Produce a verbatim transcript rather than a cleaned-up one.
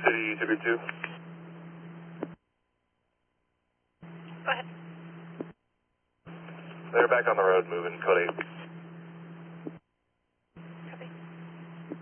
City two B two. Go ahead. They're back on the road moving, code eight.